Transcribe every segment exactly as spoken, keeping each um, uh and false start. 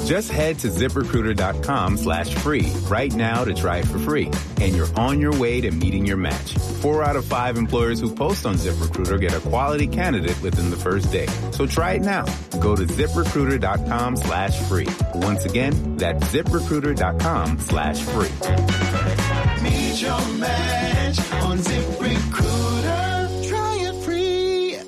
Just head to ZipRecruiter.com slash free right now to try it for free. And you're on your way to meeting your match. Four out of five employers who post on ZipRecruiter get a quality candidate within the first day. So try it now. Go to ZipRecruiter.com slash free. Once again, that's ZipRecruiter.com slash free. Meet your match on ZipRecruiter. Try it free.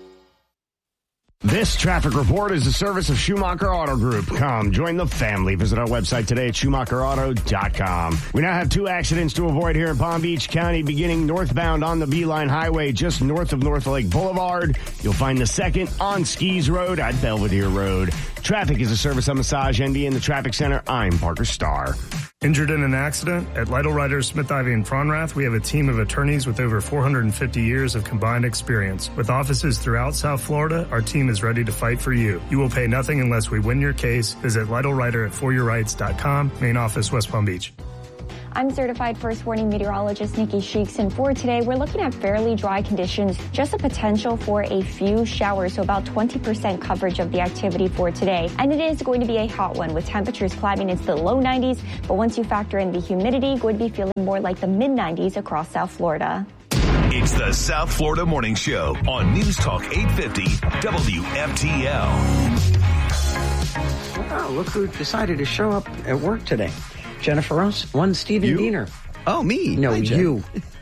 This traffic report is a service of Schumacher Auto Group. Come, join the family. Visit our website today at Schumacher Auto dot com. We now have two accidents to avoid here in Palm Beach County, beginning northbound on the Beeline Highway just north of North Lake Boulevard. You'll find the second on Skis Road at Belvedere Road. Traffic is a service of Massage Envy in the Traffic Center. I'm Parker Starr. Injured in an accident? At Lytle Writers, Smith, Ivy, and Fronrath, we have a team of attorneys with over four hundred fifty years of combined experience. With offices throughout South Florida, our team is ready to fight for you. You will pay nothing unless we win your case. Visit Lytle Writer at for your rights dot com, main office, West Palm Beach. I'm certified first warning meteorologist Nikki Sheeks, and for today, we're looking at fairly dry conditions, just a potential for a few showers, so about twenty percent coverage of the activity for today. And it is going to be a hot one with temperatures climbing into the low nineties, but once you factor in the humidity, going to be feeling more like the mid nineties across South Florida. It's the South Florida Morning Show on News Talk eight fifty W F T L. Wow, look who decided to show up at work today. Jennifer Ross, one Stephen you? Diener. Oh, me? No, Hi, you.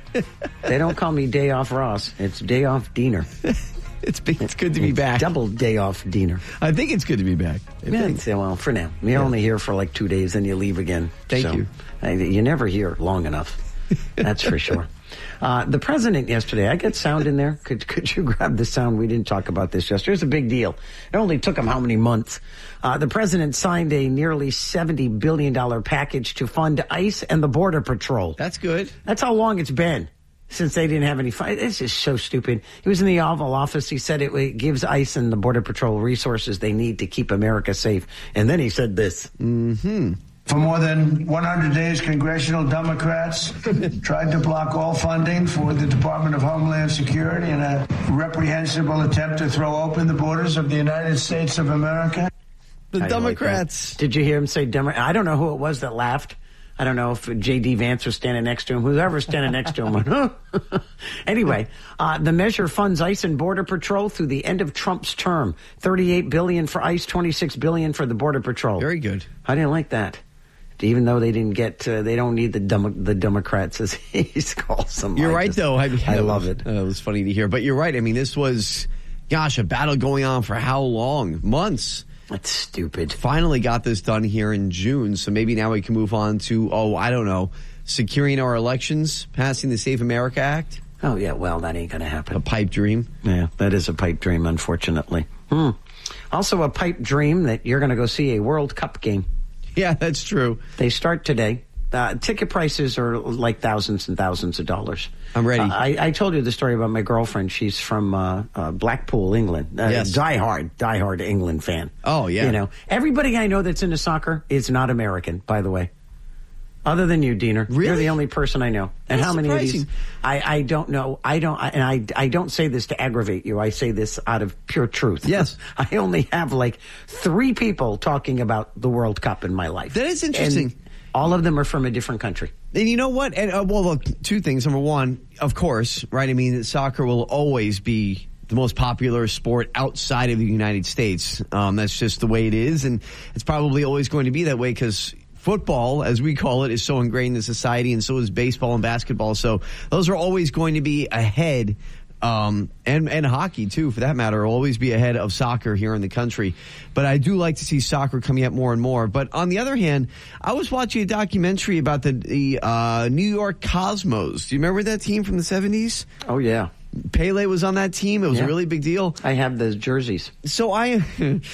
They don't call me Day Off Ross. It's Day Off Diener. it's it's good to be it's back. Double Day Off Diener. I think it's good to be back. I yeah, think. Well, for now. You're yeah. only here for like two days, then you leave again. Thank so, you. Uh, you're never here long enough. That's for sure. Uh, the president yesterday, I get sound in there. Could could you grab the sound? We didn't talk about this yesterday. It's a big deal. It only took him how many months? Uh, the president signed a nearly seventy billion dollars package to fund ICE and the Border Patrol. That's good. That's how long it's been since they didn't have any fight. This is so stupid. He was in the Oval Office. He said it, it gives ICE and the Border Patrol resources they need to keep America safe. And then he said this. Mm-hmm. For more than one hundred days, congressional Democrats tried to block all funding for the Department of Homeland Security in a reprehensible attempt to throw open the borders of the United States of America. The Democrats. Like Did you hear him say Democrat? I don't know who it was that laughed. I don't know if J D. Vance was standing next to him. Whoever's standing next to him went, huh? Anyway, uh, the measure funds ICE and Border Patrol through the end of Trump's term. thirty-eight billion dollars for ICE, twenty-six billion dollars for the Border Patrol. Very good. I didn't like that. Even though they didn't get, uh, they don't need the Demo- the Democrats, as he calls them. You're I right, just, though. I, I love it. Uh, it was funny to hear. But you're right. I mean, this was, gosh, a battle going on for how long? Months. That's stupid. Finally got this done here in June, so maybe now we can move on to, oh, I don't know, securing our elections, passing the Safe America Act. Oh, yeah, well, that ain't going to happen. A pipe dream. Yeah, that is a pipe dream, unfortunately. Hmm. Also a pipe dream that you're going to go see a World Cup game. Yeah, that's true. They start today. Uh, ticket prices are like thousands and thousands of dollars. I'm ready. Uh, I, I told you the story about my girlfriend. She's from uh, uh, Blackpool, England. Uh, yes. Diehard, diehard England fan. Oh, yeah. You know, everybody I know that's into soccer is not American, by the way. Other than you, Diener. Really? You're the only person I know. And That's how many surprising. of these? I, I don't know. I don't, I, and I, I don't say this to aggravate you. I say this out of pure truth. Yes. I only have like three people talking about the World Cup in my life. That is interesting. And all of them are from a different country. And you know what? And uh, well, look, two things. Number one, of course, right? I mean, soccer will always be the most popular sport outside of the United States. Um, that's just the way it is. And it's probably always going to be that way because football, as we call it, is so ingrained in society, and so is baseball and basketball. So those are always going to be ahead, um, and, and hockey, too, for that matter, will always be ahead of soccer here in the country. But I do like to see soccer coming up more and more. But on the other hand, I was watching a documentary about the, the uh, New York Cosmos. Do you remember that team from the seventies? Oh, yeah. Pele was on that team. It was yeah. a really big deal. I have the jerseys. So I,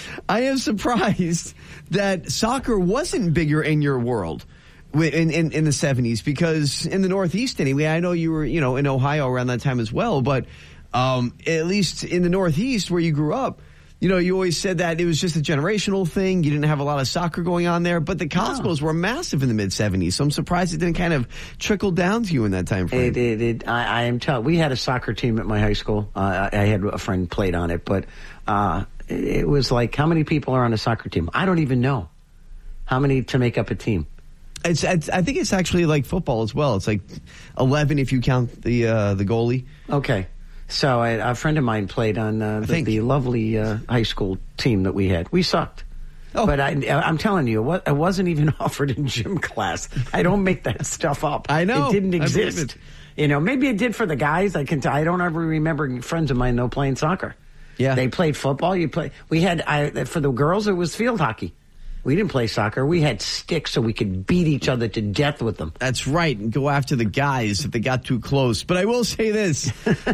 I am surprised that soccer wasn't bigger in your world in, in, in the seventies, because in the Northeast anyway, I know you were, you know, in Ohio around that time as well, but um, at least in the Northeast where you grew up, you know, you always said that it was just a generational thing. You didn't have a lot of soccer going on there, but the Cosmos no. were massive in the mid seventies. So I'm surprised it didn't kind of trickle down to you in that time frame. It, it, it, I, I am telling. We had a soccer team at my high school. Uh, I had a friend played on it, but uh, it was like, how many people are on a soccer team? I don't even know. How many to make up a team? It's, it's I think it's actually like football as well. It's like eleven if you count the uh, the goalie. Okay. So I, a friend of mine played on uh, the, the lovely uh, high school team that we had. We sucked. Oh. But I, I'm telling you, what, I wasn't even offered in gym class. I don't make that stuff up. I know. It didn't I believe exist. it. You know, maybe it did for the guys. I can. T- I don't ever remember friends of mine though playing soccer. Yeah. They played football. You play. We had I, for the girls. It was field hockey. We didn't play soccer. We had sticks so we could beat each other to death with them. That's right, and go after the guys if they got too close. But I will say this.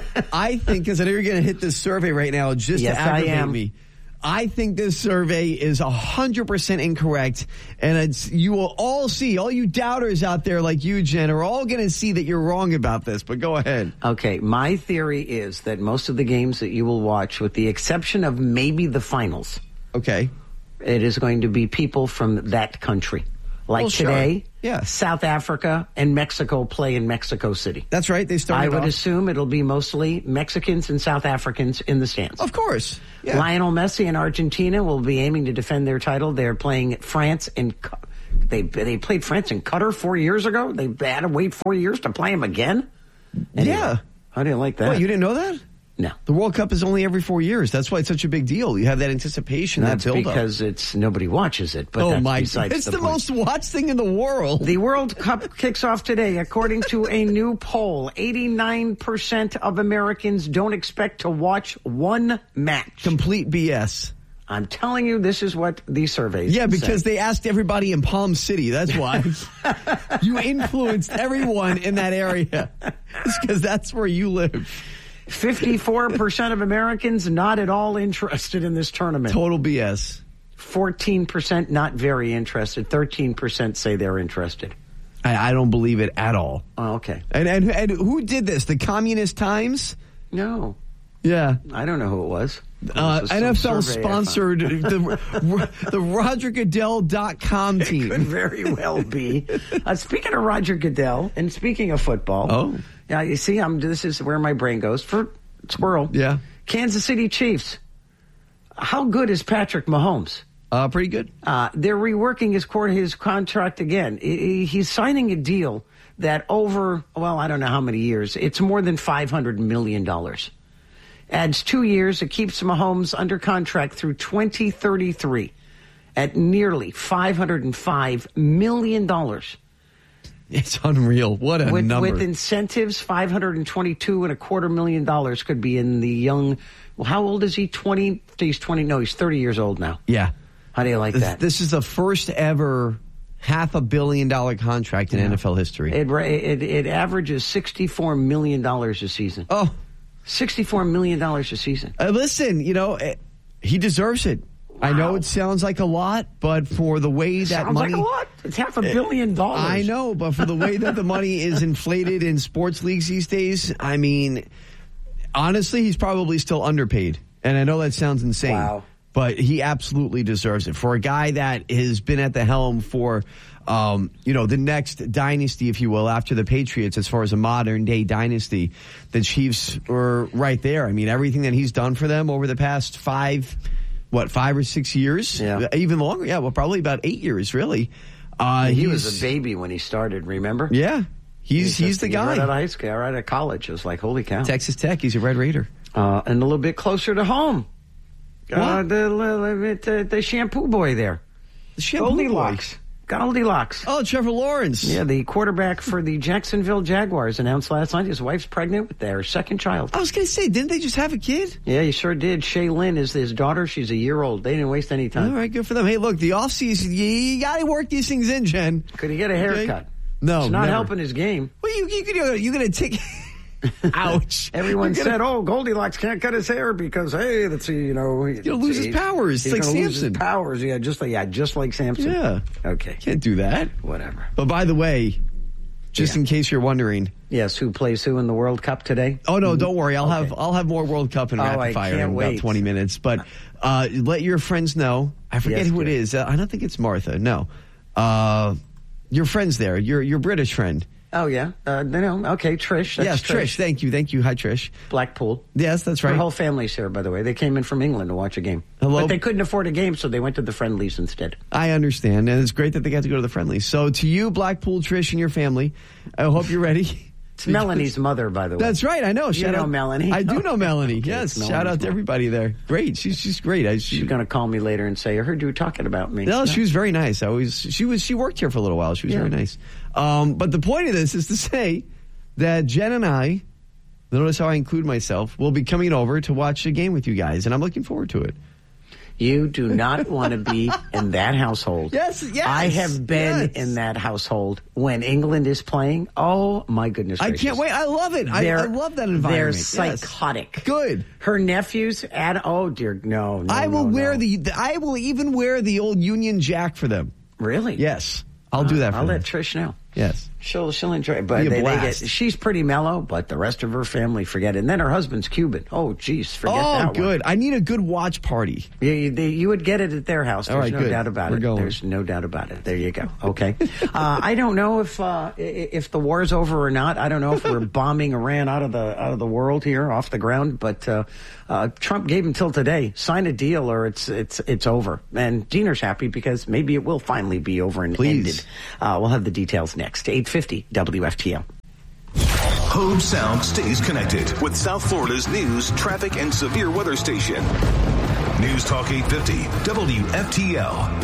I think, because I know you're going to hit this survey right now just yes, to aggravate I am. me. I think this survey is one hundred percent incorrect, and it's, you will all see, all you doubters out there like you, Jen, are all going to see that you're wrong about this, but go ahead. Okay, my theory is that most of the games that you will watch, with the exception of maybe the finals, okay, it is going to be people from that country. Like well, sure. today, yeah. South Africa and Mexico play in Mexico City. That's right. They started I would off. assume it'll be mostly Mexicans and South Africans in the stands. Of course. Yeah. Lionel Messi and Argentina will be aiming to defend their title. They're playing France and they they played France and Qatar four years ago. They had to wait four years to play them again. Anyway, yeah. How do you like that? Well, you didn't know that? No. The World Cup is only every four years. That's why it's such a big deal. You have that anticipation, That's that build-up. because it's nobody watches it. But oh that's my! besides It's the, the point. most watched thing in the world. The World Cup kicks off today. According to a new poll, eighty-nine percent of Americans don't expect to watch one match. Complete B S. I'm telling you, this is what these surveys Yeah, because say. they asked everybody in Palm City. That's why. You influenced everyone in that area. It's because that's where you live. fifty-four percent of Americans not at all interested in this tournament. Total B S. fourteen percent not very interested. thirteen percent say they're interested. I, I don't believe it at all. Oh, okay. And, and and who did this? The Communist Times? No. Yeah. I don't know who it was. Uh, This is some N F L survey I sponsored the, the Roger Goodell dot com team. Could very well be. Uh, speaking of Roger Goodell and speaking of football. Oh. Yeah, you see, I'm, this is where my brain goes. For squirrel. Yeah. Kansas City Chiefs. How good is Patrick Mahomes? Uh, pretty good. Uh, they're reworking his court, his contract again. He, he's signing a deal that over, well, I don't know how many years. It's more than five hundred million dollars. Adds two years. It keeps Mahomes under contract through twenty thirty-three at nearly five hundred five million dollars. It's unreal. What a with, number. With incentives, five hundred twenty-two and a quarter million dollars could be in the young. Well, how old is he? twenty? He's twenty. No, he's thirty years old now. Yeah. How do you like this, that? This is the first ever half a billion dollar contract in yeah. N F L history. It, it, it averages sixty-four million dollars a season. Oh. sixty-four million dollars a season. Uh, listen, you know, uh, he deserves it. Wow. I know it sounds like a lot, but for the way that sounds money... Sounds like a lot. It's half a billion dollars. I know, but for the way that the money is inflated in sports leagues these days, I mean, honestly, he's probably still underpaid. And I know that sounds insane. Wow. But he absolutely deserves it. For a guy that has been at the helm for, um, you know, the next dynasty, if you will, after the Patriots, as far as a modern day dynasty, the Chiefs were right there. I mean, everything that he's done for them over the past five, what, five or six years? Yeah. Even longer. Yeah, well, probably about eight years, really. Uh, he was a baby when he started, remember? Yeah. He's, he's, he's the guy. Right out of high school, right out of college. It was like, holy cow. Texas Tech, he's a Red Raider. Uh, and a little bit closer to home. What? Uh, the, the, the shampoo boy there. The shampoo Goldilocks. boy? Goldilocks. Oh, Trevor Lawrence. Yeah, the quarterback for the Jacksonville Jaguars announced last night his wife's pregnant with their second child. I was going to say, didn't they just have a kid? Yeah, you sure did. Shaylin is his daughter. She's a year old. They didn't waste any time. All right, good for them. Hey, look, the offseason, you, you got to work these things in, Jen. Could he get a haircut? Okay. No, it's not never. helping his game. Well, you, you, you, you're going to take... Ouch. Everyone gonna, said, oh, Goldilocks can't cut his hair because, hey, that's, you know... He'll lose his powers. He's like Samson. Lose his powers, yeah, just like, yeah, just like Samson. Yeah. Okay. Can't do that. Whatever. But by the way, just yeah. in case you're wondering... Yes, who plays who in the World Cup today? Oh, no, don't worry. I'll okay. have I'll have more World Cup and oh, rapid I fire in wait. about twenty minutes. But uh, let your friends know. I forget yes, who it is. Uh, I don't think it's Martha. No. Uh, your friends there. Your, your British friend. Oh, yeah. Uh, no, okay, Trish. That's yes, Trish. Trish. Thank you. Thank you. Hi, Trish. Blackpool. Yes, that's right. Her whole family's here, by the way. They came in from England to watch a game. Hello? But they couldn't afford a game, so they went to the friendlies instead. I understand, and it's great that they got to go to the friendlies. So to you, Blackpool, Trish, and your family, I hope you're ready. It's Melanie's mother, by the way. That's right. I know. You Shout know out, Melanie. I do know Melanie. Okay, yes. Melanie's Shout out to mom. everybody there. Great. She's she's great. I, she, She's going to call me later and say, I heard you were talking about me. No, no, she was very nice. I always she was she worked here for a little while. She was Yeah. very nice. Um, but the point of this is to say that Jen and I, notice how I include myself, will be coming over to watch a game with you guys, and I'm looking forward to it. You do not want to be in that household. Yes, yes. I have been yes. in that household when England is playing. Oh, my goodness I gracious. can't wait. I love it. I, I love that environment. They're Yes. psychotic. Good. Her nephews, add, oh, dear, no, no, I will no, wear no. the, the. I will even wear the old Union Jack for them. Really? Yes, I'll do that for I'll them. let Trish know. Yes. She'll she'll enjoy it. But Be a they, they blast. get, she's pretty mellow, but the rest of her family forget it. And then her husband's Cuban. Oh, geez, forget Oh, that good. one. I need a good watch party. You, you, they, you would get it at their house. There's All right, no good. doubt about We're it. going. There's no doubt about it. There you go. Okay. uh, I don't know if uh, i- if the war's over or not. I don't know if we're bombing Iran out of the out of the world here, off the ground. But uh, uh, Trump gave him till today. Sign a deal or it's it's it's over. And Diener's happy because maybe it will finally be over and Please. ended. Uh, we'll have the details next. eight fifty W F T L. Hobe Sound stays connected with South Florida's news, traffic, and severe weather station. News Talk eight fifty W F T L.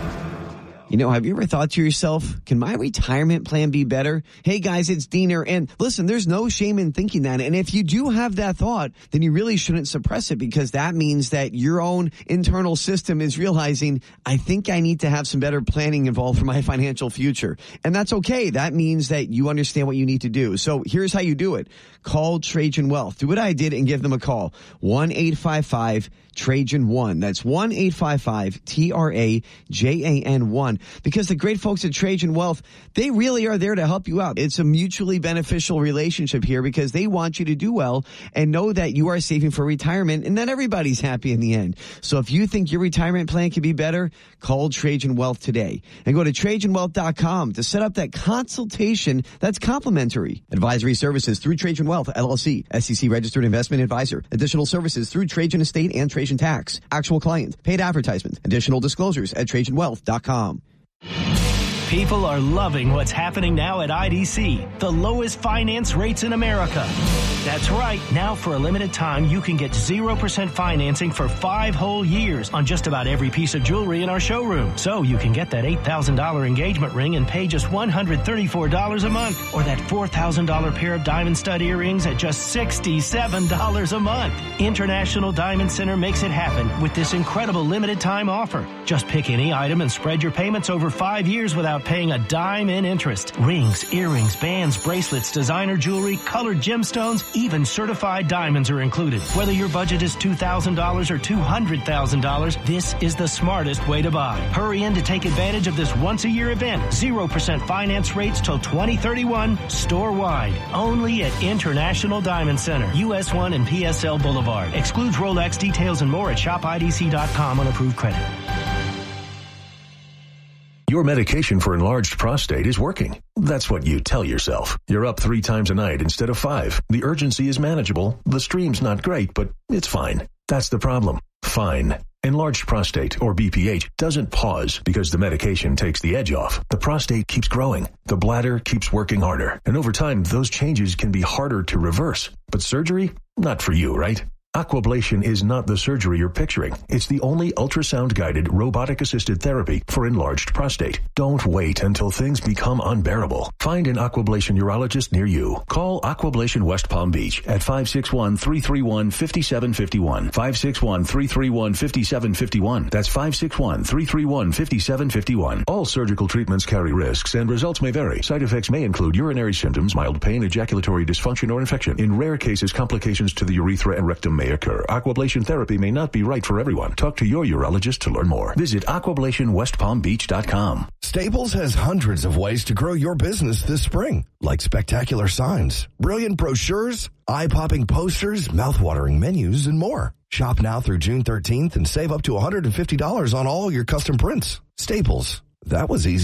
You know, have you ever thought to yourself, can my retirement plan be better? Hey guys, it's Diener. And listen, there's no shame in thinking that. And if you do have that thought, then you really shouldn't suppress it, because that means that your own internal system is realizing, I think I need to have some better planning involved for my financial future. And that's okay. That means that you understand what you need to do. So here's how you do it. Call Trajan Wealth. Do what I did and give them a call. one eight five five Trajan one. That's one eight five five T R A J A N one. Because the great folks at Trajan Wealth, they really are there to help you out. It's a mutually beneficial relationship here, because they want you to do well and know that you are saving for retirement, and that everybody's happy in the end. So if you think your retirement plan could be better, call Trajan Wealth today and go to Trajan Wealth dot com to set up that consultation that's complimentary. Advisory services through Trajan Wealth, L L C, S E C registered investment advisor. Additional services through Trajan Estate and Trajan Tax. Actual client. Paid advertisement. Additional disclosures at Trajan Wealth dot com. People are loving what's happening now at I D C, the lowest finance rates in America. That's right. Now, for a limited time, you can get zero percent financing for five whole years on just about every piece of jewelry in our showroom. So you can get that eight thousand dollars engagement ring and pay just one hundred thirty-four dollars a month, or that four thousand dollars pair of diamond stud earrings at just sixty-seven dollars a month. International Diamond Center makes it happen with this incredible limited time offer. Just pick any item and spread your payments over five years without paying a dime in interest. Rings, earrings, bands, bracelets, designer jewelry, colored gemstones, even certified diamonds are included. Whether your budget is two thousand dollars or two hundred thousand dollars, this is the smartest way to buy. Hurry in to take advantage of this once-a-year event. zero percent finance rates till twenty thirty-one, store-wide. Only at International Diamond Center, U S one and P S L Boulevard. Excludes Rolex. Details and more at shop I D C dot com on approved credit. Your medication for enlarged prostate is working. That's what you tell yourself. You're up three times a night instead of five. The urgency is manageable. The stream's not great, but it's fine. That's the problem. Fine. Enlarged prostate, or B P H, doesn't pause because the medication takes the edge off. The prostate keeps growing. The bladder keeps working harder. And over time, those changes can be harder to reverse. But surgery? Not for you, right? Aquablation is not the surgery you're picturing. It's the only ultrasound-guided, robotic-assisted therapy for enlarged prostate. Don't wait until things become unbearable. Find an Aquablation urologist near you. Call Aquablation West Palm Beach at five six one, three three one, five seven five one. five six one, three three one, five seven five one. That's five six one, three three one, five seven five one. All surgical treatments carry risks, and results may vary. Side effects may include urinary symptoms, mild pain, ejaculatory dysfunction, or infection. In rare cases, complications to the urethra and rectum may occur. Aquablation therapy may not be right for everyone. Talk to your urologist to learn more. Visit aquablation west palm beach dot com. Staples has hundreds of ways to grow your business this spring, like spectacular signs, brilliant brochures, eye-popping posters, mouth-watering menus, and more. Shop now through June thirteenth and save up to one hundred fifty dollars on all your custom prints. Staples. That was easy.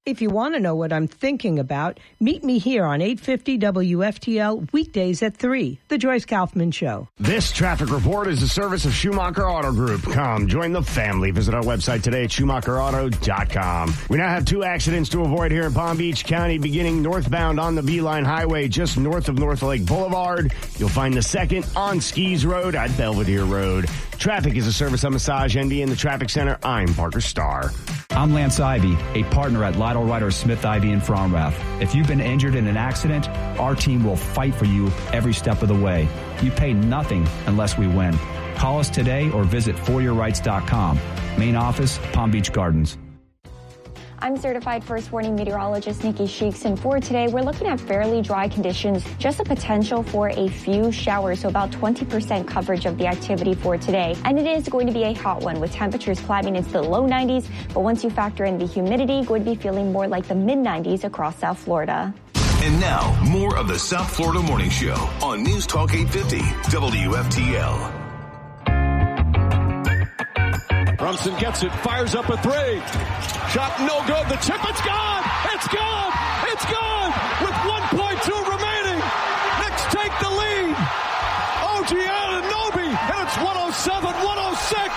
If you want to know what I'm thinking about, meet me here on eight fifty W F T L weekdays at three, The Joyce Kaufman Show. This traffic report is a service of Schumacher Auto Group. Come, join the family. Visit our website today at Schumacher Auto dot com. We now have two accidents to avoid here in Palm Beach County, beginning northbound on the Beeline Highway just north of North Lake Boulevard. You'll find the second on Skis Road at Belvedere Road. Traffic is a service of Massage Envy in the Traffic Center. I'm Parker Starr. I'm Lance Ivy, a partner at Lytle Ryder Smith Ivy in Fromrath. If you've been injured in an accident, our team will fight for you every step of the way. You pay nothing unless we win. Call us today or visit for your rights dot com. Main office, Palm Beach Gardens. I'm certified first warning meteorologist Nikki Sheeks, and for today, we're looking at fairly dry conditions, just a potential for a few showers, so about twenty percent coverage of the activity for today. And it is going to be a hot one with temperatures climbing into the low nineties, but once you factor in the humidity, going to be feeling more like the mid nineties across South Florida. And now, more of the South Florida Morning Show on News Talk eight fifty W F T L. Brunson gets it, fires up a three. Shot no good. The tip, it's gone. It's gone. It's gone. With one point two remaining. Knicks take the lead. O G Anunoby, and it's one oh seven one oh six.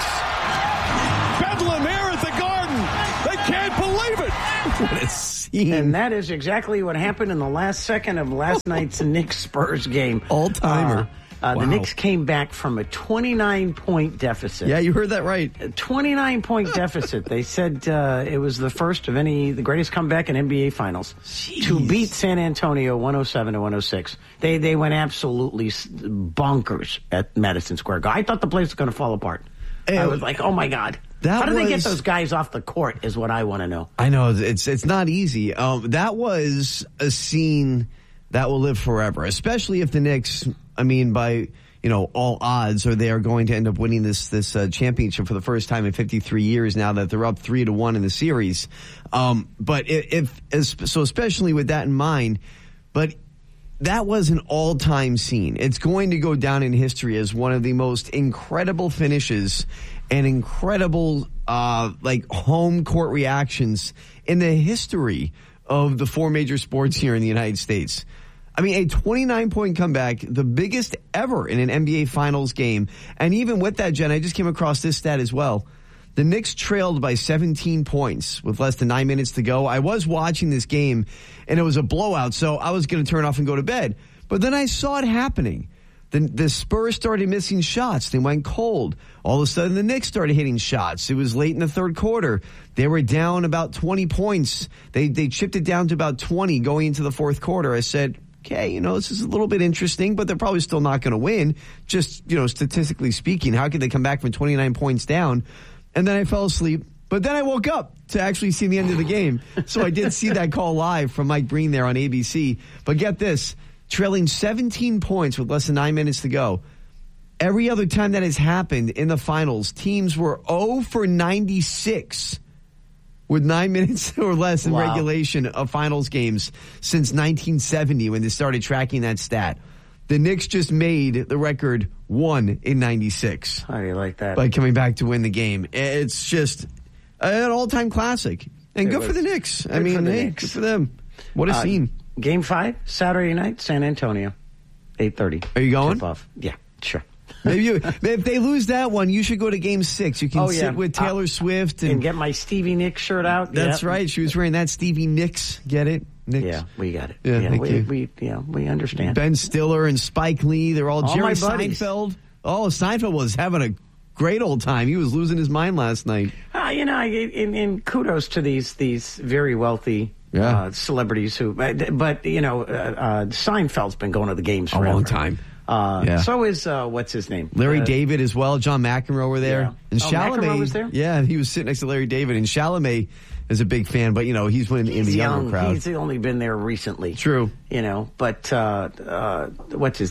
Bedlam here at the Garden. They can't believe it. What a scene. And that is exactly what happened in the last second of last night's Knicks-Spurs game. All-timer. Uh, Uh, wow. The Knicks came back from a twenty-nine point deficit. Yeah, you heard that right. A twenty-nine point deficit. They said uh, it was the first of any, the greatest comeback in N B A Finals. Jeez. To beat San Antonio one oh seven to one oh six. They they went absolutely bonkers at Madison Square Garden. I thought the place was going to fall apart. It, I was like, oh my God. How do was, they get those guys off the court is what I want to know. I know, it's it's not easy. Um, that was a scene that will live forever, especially if the Knicks, I mean, by, you know, all odds, or they are going to end up winning this this uh, championship for the first time in fifty-three years now that they're up three to one in the series. Um, but if, if so, especially with that in mind, but that was an all-time scene. It's going to go down in history as one of the most incredible finishes and incredible uh, like home court reactions in the history of the four major sports here in the United States. I mean, a twenty-nine point comeback, the biggest ever in an N B A Finals game. And even with that, Jen, I just came across this stat as well. The Knicks trailed by seventeen points with less than nine minutes to go. I was watching this game, and it was a blowout, so I was going to turn off and go to bed. But then I saw it happening. The, the Spurs started missing shots. They went cold. All of a sudden, the Knicks started hitting shots. It was late in the third quarter. They were down about twenty points. They they chipped it down to about twenty going into the fourth quarter. I said, okay, you know, this is a little bit interesting, but they're probably still not going to win. Just, you know, statistically speaking, how could they come back from twenty-nine points down? And then I fell asleep. But then I woke up to actually see the end of the game. So I did see that call live from Mike Breen there on A B C. But get this, trailing seventeen points with less than nine minutes to go. Every other time that has happened in the finals, teams were oh for ninety-six with nine minutes or less in wow. regulation of finals games since nineteen seventy when they started tracking that stat. The Knicks just made the record one in ninety-six. How do you like that? By coming back to win the game. It's just an all-time classic. And it good for the Knicks. I mean, hey, Knicks. Good for them. What a uh, scene. Game five, Saturday night, San Antonio, eight thirty. Are you going? Tip-off. Yeah, sure. Maybe you, if they lose that one, you should go to game six. You can oh, yeah. sit with Taylor uh, Swift. And, and get my Stevie Nicks shirt out. That's yep. right. She was wearing that Stevie Nicks. Get it? Nicks. Yeah, we got it. Yeah, yeah thank we, you. we, yeah, we understand. Ben Stiller and Spike Lee. They're all, all Jerry my buddies. Seinfeld. Oh, Seinfeld was having a great old time. He was losing his mind last night. Uh, you know, in, in kudos to these these very wealthy yeah. uh, celebrities who, but you know, uh, uh, Seinfeld's been going to the games forever. A long time. Uh, yeah. So is uh, what's his name? Larry uh, David as well. John McEnroe were there, yeah. and oh, Chalamet McEnroe was there. Yeah, he was sitting next to Larry David, and Chalamet is a big fan, but you know he's in, in the young. younger crowd. He's only been there recently. True. You know, but uh, uh, what's his name?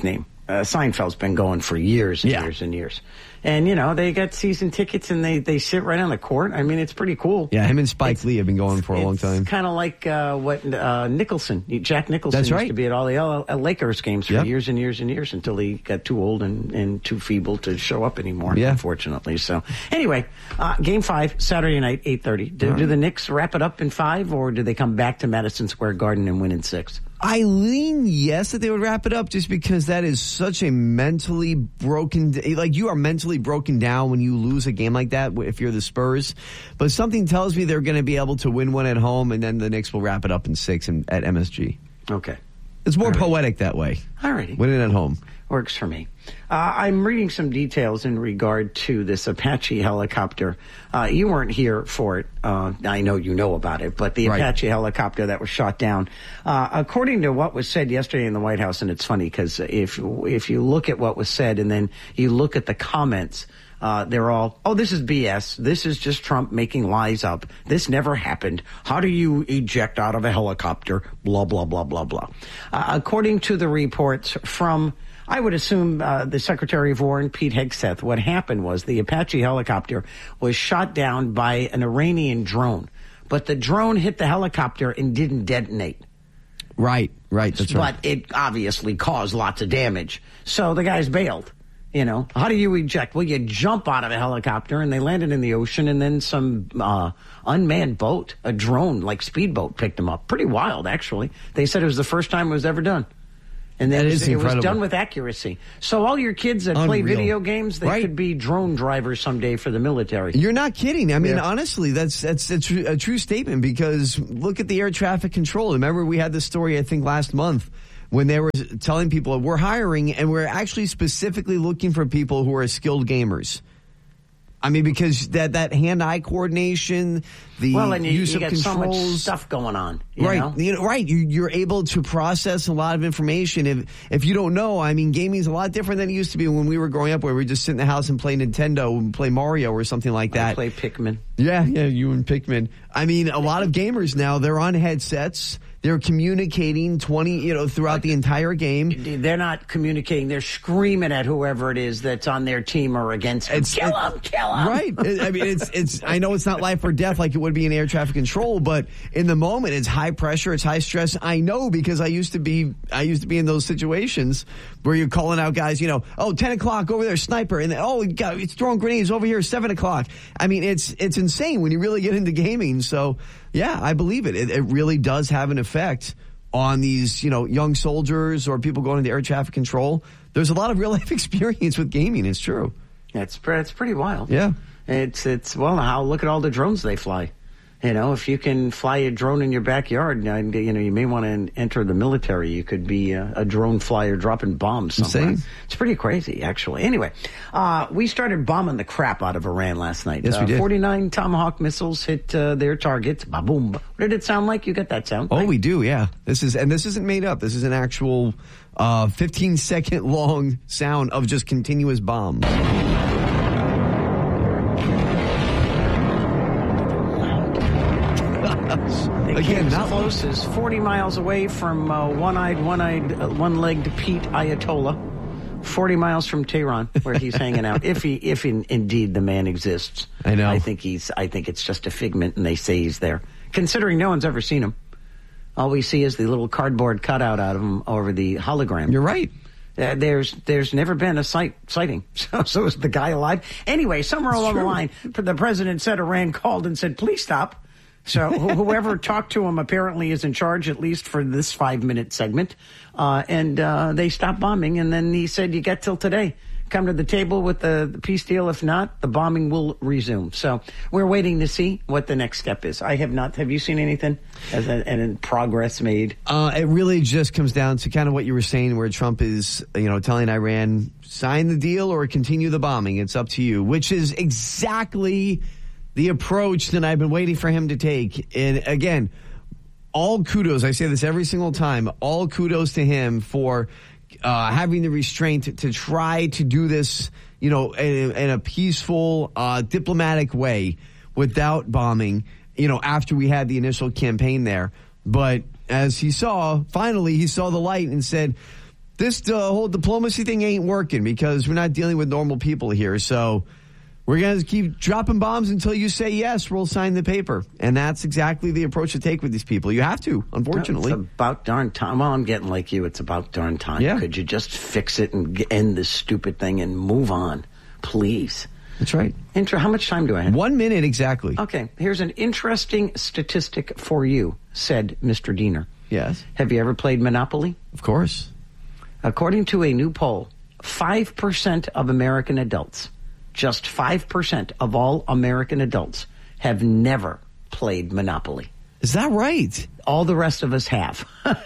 Uh, Seinfeld's been going for years and Yeah. years and years. And, you know, they got season tickets and they, they sit right on the court. I mean, it's pretty cool. Yeah, him and Spike Lee have been going for a long time. It's kind of like uh, what uh, Nicholson, Jack Nicholson That's used right. to be at all the L- L- Lakers games for Yep. years and years and years until he got too old and, and too feeble to show up anymore, Yeah. unfortunately. So, anyway, uh, game five, Saturday night, eight thirty. Do, do the Knicks wrap it up in five, or do they come back to Madison Square Garden and win in six? I lean yes that they would wrap it up just because that is such a mentally broken, like you are mentally broken down when you lose a game like that if you're the Spurs. But something tells me they're going to be able to win one at home and then the Knicks will wrap it up in six in, at M S G. Okay. It's more All right. poetic that way. All righty. Win it at home. Works for me. Uh, I'm reading some details in regard to this Apache helicopter. Uh, you weren't here for it. Uh, I know you know about it, but the Right. Apache helicopter that was shot down, uh, according to what was said yesterday in the White House, and it's funny because if if you look at what was said and then you look at the comments, uh, they're all, oh, this is B S. This is just Trump making lies up. This never happened. How do you eject out of a helicopter? Blah, blah, blah, blah, blah. Uh, according to the reports from, I would assume, uh, the Secretary of War, Pete Hegseth, what happened was the Apache helicopter was shot down by an Iranian drone, but the drone hit the helicopter and didn't detonate. Right, right, that's right. But it obviously caused lots of damage. So the guys bailed. You know, how do you eject? Well, you jump out of a helicopter and they landed in the ocean, and then some uh, unmanned boat, a drone like speedboat, picked them up. Pretty wild, actually. They said it was the first time it was ever done. And then That it was, is it was incredible. done with accuracy. So all your kids that play Unreal. video games, they Right. could be drone drivers someday for the military. You're not kidding. I mean, Yeah. honestly, that's that's a true, a true statement because look at the air traffic control. Remember, we had this story, I think, last month when they were telling people we're hiring and we're actually specifically looking for people who are skilled gamers. I mean, because that, that hand-eye coordination, the well, and you, use you of got so much controls. stuff going on. You Right, know? you know, right. You, you're able to process a lot of information. If if you don't know, I mean, gaming is a lot different than it used to be when we were growing up, where we just sit in the house and play Nintendo and play Mario or something like that. I play Pikmin. Yeah, yeah, you and Pikmin. I mean, a lot of gamers now, they're on headsets. They're communicating twenty, you know, throughout the entire game. They're not communicating. They're screaming at whoever it is that's on their team or against them. It's- Kill it- him, kill him. Right. I mean, it's, it's, I know it's not life or death like it would be in air traffic control, but in the moment, it's high pressure, it's high stress. I know because I used to be, I used to be in those situations where you're calling out guys, you know, oh, ten o'clock over there, sniper. And then, oh, God, it's throwing grenades over here, seven o'clock. I mean, it's, it's insane when you really get into gaming. So yeah, I believe it. It, it really does have an effect on these, you know, young soldiers or people going into air traffic control. There's a lot of real life experience with gaming. It's true. It's, pre- it's pretty wild. Yeah. It's, it's, well, how, look at all the drones they fly. You know, if you can fly a drone in your backyard, and, you know, you may want to enter the military. You could be a, a drone flyer dropping bombs somewhere. Insane. It's pretty crazy, actually. Anyway, uh, we started bombing the crap out of Iran last night. Yes, we uh, did. forty-nine Tomahawk missiles hit uh, their targets. Ba-boom. What did it sound like? You got that sound? Oh, right? we do, yeah. This is, and this isn't made up. This is an actual uh, fifteen second long sound of just continuous bombs. It Again, came as not close as forty miles away from uh, one-eyed, one-eyed, uh, one-legged Pete Ayatollah. forty miles from Tehran, where he's hanging out. If he, if in, indeed the man exists, I know. I think he's. I think it's just a figment, and they say he's there. Considering no one's ever seen him, all we see is the little cardboard cutout out of him over the hologram. You're right. Uh, there's there's never been a sight, sighting. So, so is the guy alive? Anyway, somewhere along the line, the president said Iran called and said, please stop. So wh- whoever talked to him apparently is in charge, at least for this five-minute segment. Uh, and uh, they stopped bombing, and then he said, you got till today. Come to the table with the, the peace deal. If not, the bombing will resume. So we're waiting to see what the next step is. I have not. Have you seen anything as a, and in progress made? Uh, it really just comes down to kind of what you were saying, where Trump is, you know, telling Iran, sign the deal or continue the bombing. It's up to you, which is exactly the approach that I've been waiting for him to take. And again, all kudos. I say this every single time. All kudos to him for uh, having the restraint to, to try to do this, you know, in, in a peaceful, uh, diplomatic way without bombing, you know, after we had the initial campaign there. But as he saw, finally, he saw the light and said, this uh, whole diplomacy thing ain't working because we're not dealing with normal people here. So we're going to keep dropping bombs until you say yes, we'll sign the paper. And that's exactly the approach to take with these people. You have to, unfortunately. It's about darn time. Well, I'm getting like you. It's about darn time. Yeah. Could you just fix it and end this stupid thing and move on, please? That's right. Inter- How much time do I have? One minute exactly. Okay. Here's an interesting statistic for you, said Mister Diener. Yes. Have you ever played Monopoly? Of course. According to a new poll, five percent of American adults, just five percent of all American adults, have never played Monopoly. Is that right? All the rest of us have.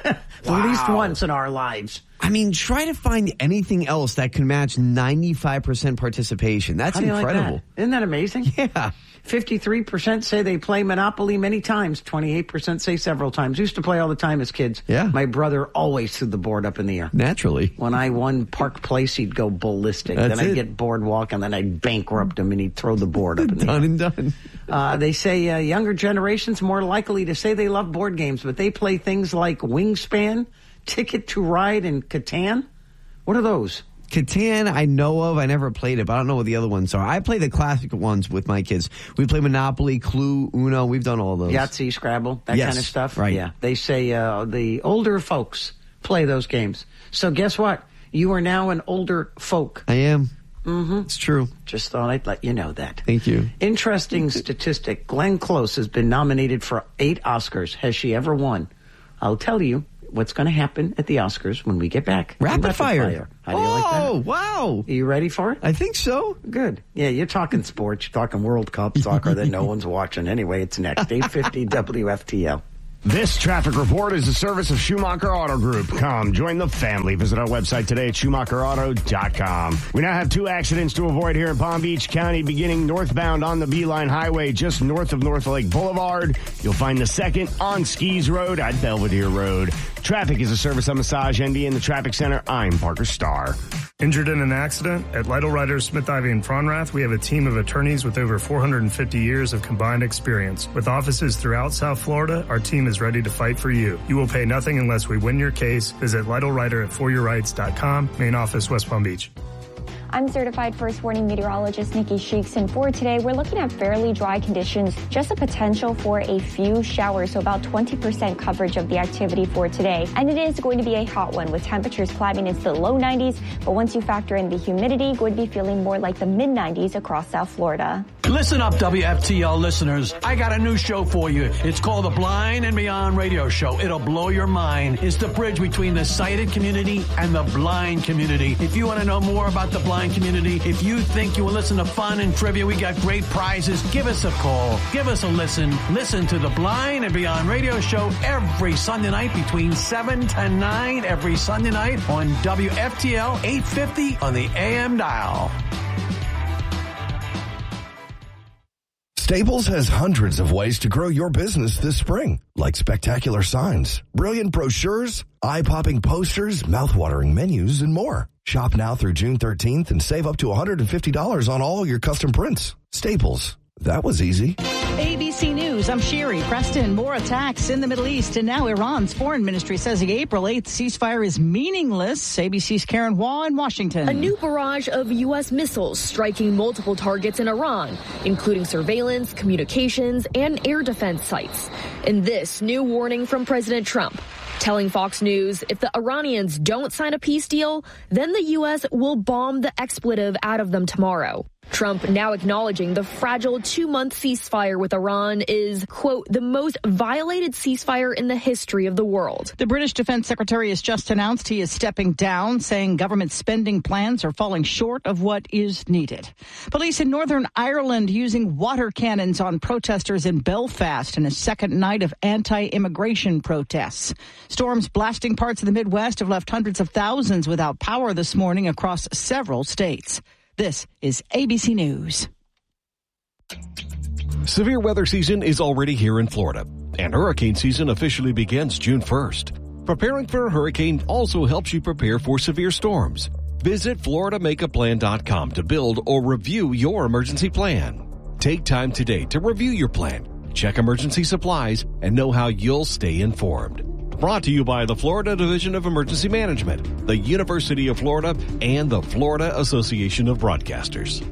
At least once in our lives. I mean, try to find anything else that can match ninety-five percent participation. That's How do you incredible. Like that? Isn't that amazing? Yeah. fifty-three percent say they play Monopoly many times. twenty-eight percent say several times. Used to play all the time as kids. Yeah. My brother always threw the board up in the air. Naturally. When I won Park Place, he'd go ballistic. That's then I'd it. get Boardwalk, and then I'd bankrupt him, and he'd throw the board up in the Done air. and done. Uh, they say uh, younger generations more likely to say they love board games, but they play things like Wingspan, Ticket to Ride, and Catan. What are those? Catan, I know of. I never played it, but I don't know what the other ones are. I play the classic ones with my kids. We play Monopoly, Clue, Uno. We've done all those. Yahtzee, Scrabble, that Yes, kind of stuff. right. Yeah. They say uh, the older folks play those games. So guess what? You are now an older folk. I am. Mm-hmm. It's true. Just thought I'd let you know that. Thank you. Interesting statistic. Glenn Close has been nominated for eight Oscars. Has she ever won? I'll tell you what's going to happen at the Oscars when we get back. Rapid fire. How do you oh, like that? wow. Are you ready for it? I think so. Good. Yeah, you're talking sports. You're talking World Cup soccer that no one's watching. Anyway, it's next. eight fifty W F T L. This traffic report is a service of Schumacher Auto Group. Come, join the family. Visit our website today at Schumacher Auto dot com. We now have two accidents to avoid here in Palm Beach County, beginning northbound on the Beeline Highway, just north of North Lake Boulevard. You'll find the second on Skis Road at Belvedere Road. Traffic is a service of Massage N D in the Traffic Center. I'm Parker Starr. Injured in an accident? At Lytle Writers, Smith, Ivy, and Fronrath, we have a team of attorneys with over four hundred fifty years of combined experience. With offices throughout South Florida, our team is ready to fight for you. You will pay nothing unless we win your case. Visit Lytle Writer at for your rights dot com, main office, West Palm Beach. I'm certified first warning meteorologist Nikki Sheeks, and for today, we're looking at fairly dry conditions, just a potential for a few showers, so about twenty percent coverage of the activity for today. And it is going to be a hot one with temperatures climbing into the low nineties, but once you factor in the humidity, going to be feeling more like the mid nineties across South Florida. Listen up, W F T L listeners. I got a new show for you. It's called the Blind and Beyond Radio Show. It'll blow your mind. It's the bridge between the sighted community and the blind community. If you want to know more about the blind community, if you think you will listen to fun and trivia, we got great prizes. Give us a call. Give us a listen. Listen to the Blind and Beyond Radio Show every Sunday night between seven to nine every Sunday night on W F T L eight fifty on the A M dial. Staples has hundreds of ways to grow your business this spring, like spectacular signs, brilliant brochures, eye-popping posters, mouth-watering menus, and more. Shop now through June thirteenth and save up to one hundred fifty dollars on all your custom prints. Staples. That was easy. A B C News, I'm Sherry. Preston, more attacks in the Middle East, and now Iran's foreign ministry says the April eighth ceasefire is meaningless. A B C's Karen Waugh in Washington. A new barrage of U S missiles striking multiple targets in Iran, including surveillance, communications, and air defense sites. And this new warning from President Trump, telling Fox News if the Iranians don't sign a peace deal, then the U S will bomb the expletive out of them tomorrow. Trump now acknowledging the fragile two-month ceasefire with Iran is, quote, the most violated ceasefire in the history of the world. The British Defense Secretary has just announced he is stepping down, saying government spending plans are falling short of what is needed. Police in Northern Ireland using water cannons on protesters in Belfast in a second night of anti-immigration protests. Storms blasting parts of the Midwest have left hundreds of thousands without power this morning across several states. This is A B C News. Severe weather season is already here in Florida, and hurricane season officially begins June first. Preparing for a hurricane also helps you prepare for severe storms. Visit Florida Make a Plan dot com to build or review your emergency plan. Take time today to review your plan, check emergency supplies, and know how you'll stay informed. Brought to you by the Florida Division of Emergency Management, the University of Florida, and the Florida Association of Broadcasters.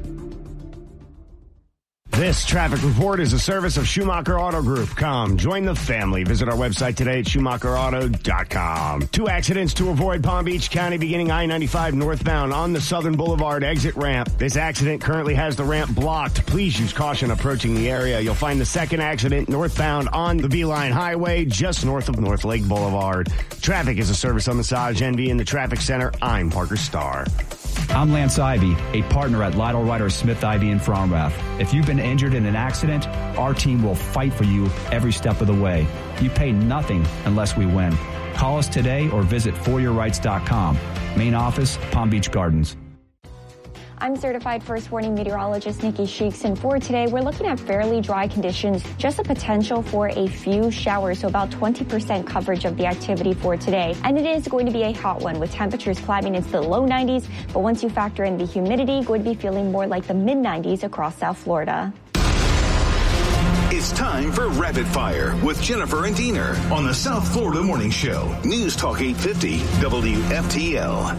This traffic report is a service of Schumacher Auto Group. Come, join the family. Visit our website today at schumacher auto dot com. Two accidents to avoid Palm Beach County beginning I ninety-five northbound on the Southern Boulevard exit ramp. This accident currently has the ramp blocked. Please use caution approaching the area. You'll find the second accident northbound on the Beeline Highway just north of North Lake Boulevard. Traffic is a service of Massage Envy in the Traffic Center. I'm Parker Starr. I'm Lance Ivy, a partner at Lytle Ryder Smith Ivy in Fromrath. If you've been injured in an accident, our team will fight for you every step of the way. You pay nothing unless we win. Call us today or visit for your rights dot com. Main office, Palm Beach Gardens. I'm certified first warning meteorologist Nikki Sheeks, and for today, we're looking at fairly dry conditions, just a potential for a few showers, so about twenty percent coverage of the activity for today. And it is going to be a hot one with temperatures climbing into the low nineties, but once you factor in the humidity, going to be feeling more like the mid nineties across South Florida. It's time for Rapid Fire with Jennifer and Diener on the South Florida Morning Show. News Talk eight fifty W F T L.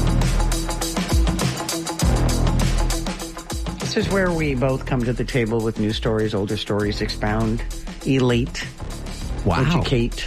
This is where we both come to the table with new stories, older stories, expound, elate, wow. educate,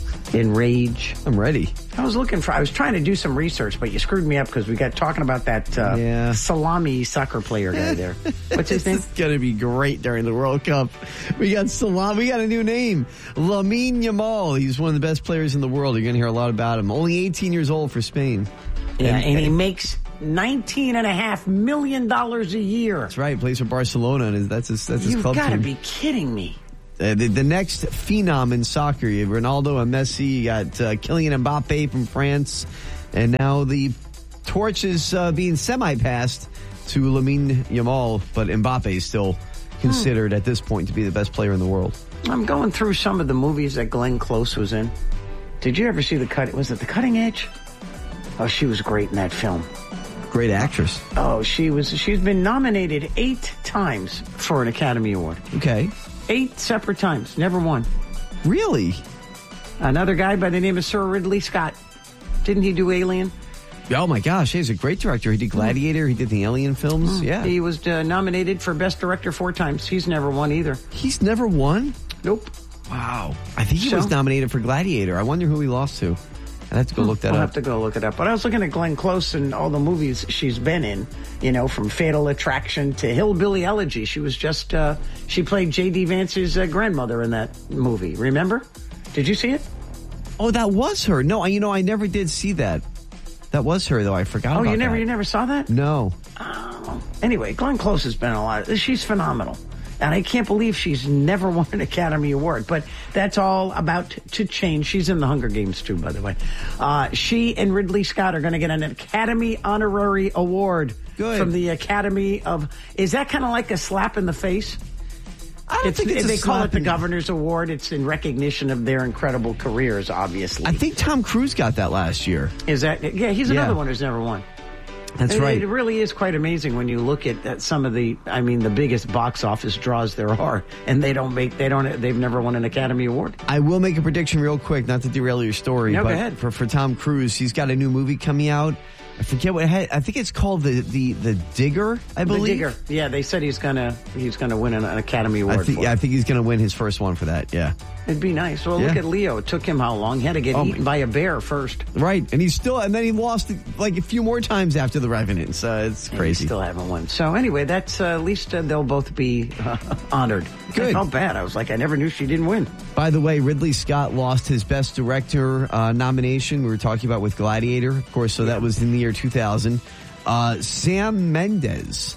enrage. I'm ready. I was looking for, I was trying to do some research, but you screwed me up because we got talking about that uh, yeah. salami soccer player guy there. What's his name? It's going to be great during the World Cup. We got salami. We got a new name. Lamine Yamal. He's one of the best players in the world. You're going to hear a lot about him. Only eighteen years old for Spain. Yeah, and, and he makes nineteen and a half million dollars a year. That's right. Plays for Barcelona, and that's his, that's his You've club team. You've got to be kidding me. Uh, the, the next phenom in soccer, you have Ronaldo and Messi. You got uh, Kylian Mbappe from France, and now the torch is uh, being semi-passed to Lamine Yamal, but Mbappe is still considered hmm. at this point to be the best player in the world. I'm going through some of the movies that Glenn Close was in. Did you ever see the cut? Was it The Cutting Edge? Oh, she was great in that film. Great actress. Oh, she was. She's been nominated eight times for an Academy Award. Okay. Eight separate times. Never won. Really? Another guy by the name of Sir Ridley Scott. Didn't he do Alien? Oh, my gosh. He's a great director. He did Gladiator. Mm. He did the Alien films. Mm. Yeah. He was uh, nominated for Best Director four times. He's never won either. He's never won? Nope. Wow. I think he so? was nominated for Gladiator. I wonder who he lost to. I'd have to go look that I'll up. I'll have to go look it up. But I was looking at Glenn Close and all the movies she's been in, you know, from Fatal Attraction to Hillbilly Elegy. She was just, uh, she played J D. Vance's uh, grandmother in that movie. Remember? Did you see it? Oh, that was her. No, you know, I never did see that. That was her, though. I forgot oh, about you never, that. you never saw that? No. Oh. Anyway, Glenn Close has been a lot. She's phenomenal. And I can't believe she's never won an Academy Award. But that's all about to change. She's in the Hunger Games, too, by the way. Uh, she and Ridley Scott are going to get an Academy Honorary Award Good. from the Academy of... Is that kind of like a slap in the face? I don't it's, think it's They a call slap it the in... Governor's Award. It's in recognition of their incredible careers, obviously. I think Tom Cruise got that last year. Is that... Yeah, he's another yeah. one who's never won. That's it, right. It really is quite amazing when you look at, at some of the, I mean, the biggest box office draws there are, and they don't make, they don't, they've never won an Academy Award. I will make a prediction real quick, not to derail your story, no, but go ahead. For, for Tom Cruise, he's got a new movie coming out. I forget what it had. I think it's called the the the Digger. I believe. The Digger. Yeah, they said he's gonna he's gonna win an, an Academy Award. I think, for yeah, it. I think he's gonna win his first one for that. Yeah, it'd be nice. Well, yeah. look at Leo. It took him how long? He had to get oh, eaten by a bear first. Right, and he's still, and then he lost like a few more times after The Revenant. So it's crazy. Still haven't won. So anyway, that's uh, at least uh, they'll both be uh, honored. Good. I felt bad. I was like, I never knew she didn't win. By the way, Ridley Scott lost his Best Director uh, nomination. We were talking about with Gladiator, of course. So yeah. that was in the year two thousand. Uh, Sam Mendes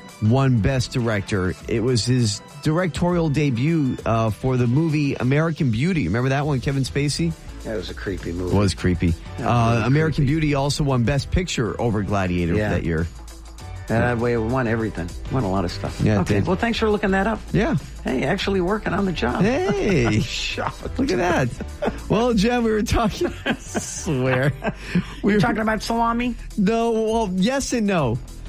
won Best Director. It was his directorial debut uh, for the movie American Beauty. Remember that one, Kevin Spacey? That was a creepy movie. It was creepy. Uh, really American creepy. Beauty also won Best Picture over Gladiator yeah. that year. That way it won everything. Won a lot of stuff. Yeah, okay. Well, thanks for looking that up. Yeah. Hey, actually working on the job. Hey. Shocked. Look at that. Well, Jen, we were talking. I swear. We were talking about salami? No, well, yes and no.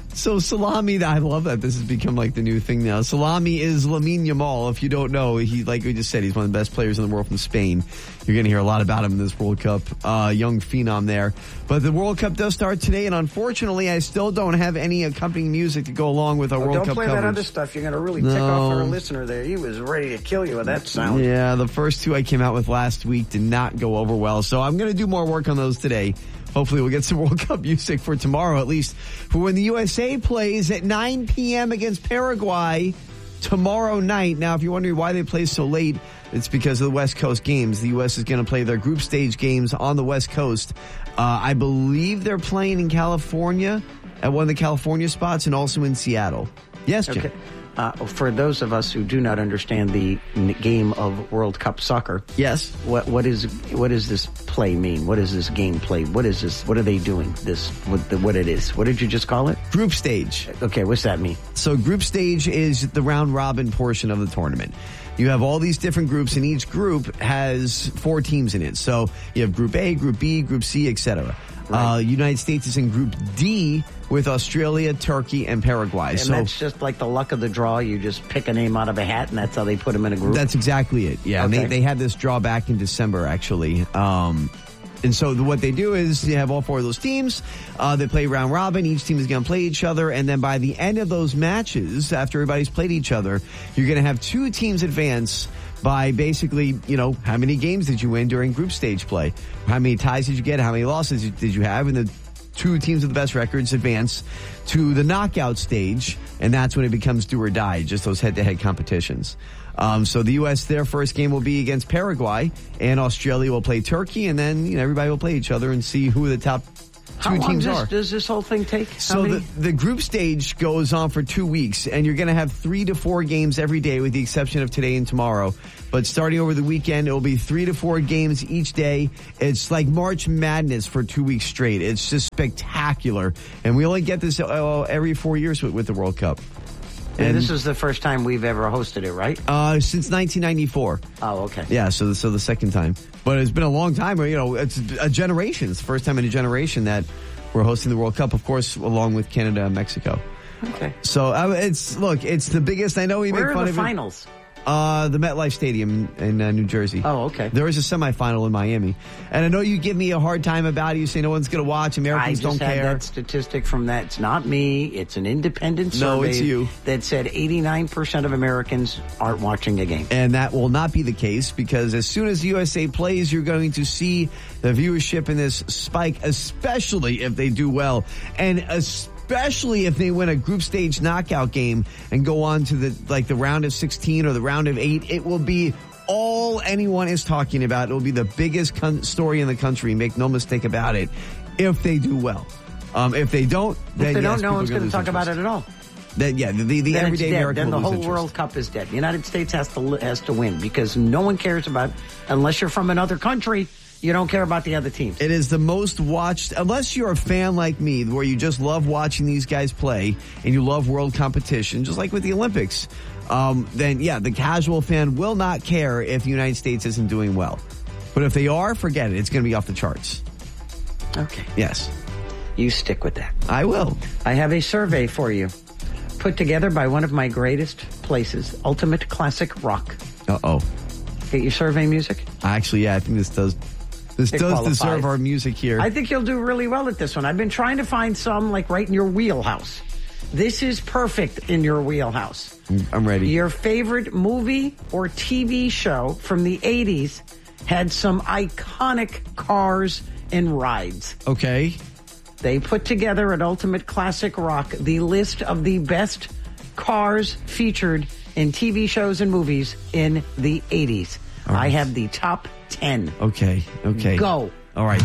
So salami, I love that this has become like the new thing now. Salami is Lamine Yamal. If you don't know, he, like we just said, he's one of the best players in the world from Spain. You're going to hear a lot about him in this World Cup. Uh, young phenom there. But the World Cup does start today, and unfortunately, I still don't have any accompanying music to go along with our oh, World don't Cup play coverage. that other stuff. You're going to really No. tick off our listener there. He was ready to kill you with that sound. Yeah, the first two I came out with last week did not go over well, so I'm going to do more work on those today. Hopefully we'll get some World Cup music for tomorrow, at least for when the U S A plays at nine p.m. against Paraguay tomorrow night. Now, if you're wondering why they play so late, it's because of the West Coast games. The U S is going to play their group stage games on the West Coast. Uh, I believe they're playing in California at one of the California spots and also in Seattle. Yes, Jim. Okay. Uh, for those of us who do not understand the n- game of World Cup soccer, yes, what what is what does this play mean? What is this game play? What is this? What are they doing? This what the, what it is? What did you just call it? Group stage. Okay, what's that mean? So group stage is the round robin portion of the tournament. You have all these different groups, and each group has four teams in it. So you have Group A, Group B, Group C, et cetera. Right. Uh, United States is in Group D with Australia, Turkey, and Paraguay. And so that's just like the luck of the draw. You just pick a name out of a hat, and that's how they put them in a group. That's exactly it. Yeah, okay. and they, they had this draw back in December, actually. Um, and so the, what they do is you have all four of those teams. Uh, they play round robin. Each team is going to play each other. And then by the end of those matches, after everybody's played each other, you're going to have two teams advance by basically, you know, how many games did you win during group stage play? How many ties did you get? How many losses did you have? And the two teams with the best records advance to the knockout stage, and that's when it becomes do or die, just those head-to-head competitions. Um, so the U S, their first game will be against Paraguay, and Australia will play Turkey, and then, you know, everybody will play each other and see who the top two How long teams does, are. does this whole thing take? How So many? the, the group stage goes on for two weeks, and you're going to have three to four games every day with the exception of today and tomorrow. But starting over the weekend, it will be three to four games each day. It's like March Madness for two weeks straight. It's just spectacular. And we only get this uh, every four years with, with the World Cup. And this is the first time we've ever hosted it, right? Uh, since nineteen ninety-four. Oh, okay. Yeah, so so the second time. But it's been a long time. You know, it's a generation. It's the first time in a generation that we're hosting the World Cup, of course, along with Canada and Mexico. Okay. So uh, it's look, it's the biggest. I know we Where make are fun the of finals? It. Uh, the MetLife Stadium in uh, New Jersey. Oh, okay. There is a semifinal in Miami, and I know you give me a hard time about it. You say no one's going to watch. Americans I don't just had care. that statistic from that. It's not me. It's an independent survey. No, it's you. That said eighty-nine percent of Americans aren't watching a game. And that will not be the case because as soon as the U S A plays, you're going to see the viewership in this spike, especially if they do well. And especially if they win a group stage knockout game and go on to the like the round of sixteen or the round of eight. It will be all anyone is talking about. It will be the biggest con- story in the country. Make no mistake about it. If they do well, um, if they don't, then If they yes, don't, no people one's are going to lose talk about interest. it at all. Then yeah, the the, the Then it's everyday dead. American Then the will lose whole interest. World Cup is dead. The United States has to li- has to win because no one cares about unless you're from another country. You don't care about the other teams. It is the most watched, unless you're a fan like me, where you just love watching these guys play and you love world competition, just like with the Olympics. Um, then yeah, the casual fan will not care if the United States isn't doing well. But if they are, forget it. It's going to be off the charts. Okay. Yes. You stick with that. I will. I have a survey for you, put together by one of my greatest places, Ultimate Classic Rock. Uh-oh. Get your survey music? Actually, yeah, I think this does this It does qualifies. deserve our music here. I think you'll do really well at this one. I've been trying to find some like right in your wheelhouse. This is perfect in your wheelhouse. I'm ready. Your favorite movie or T V show from the eighties had some iconic cars and rides. Okay. They put together at Ultimate Classic Rock the list of the best cars featured in T V shows and movies in the eighties. All right. I have the top ten. Okay. Okay. Go. All right.